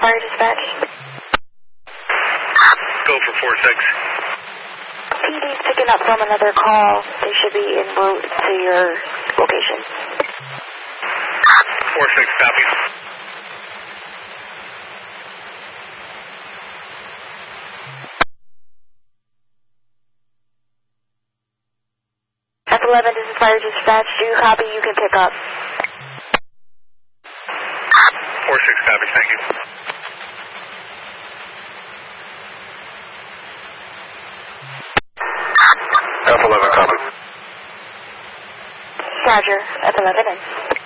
Fire Dispatch. Go for 4-6. PD's picking up from another call. They should be en route to your location. 4-6, copy. F11, this is Fire Dispatch. Do you copy? You can pick up. 4-6, copy. Thank you. F11, copy. Roger. F11 in.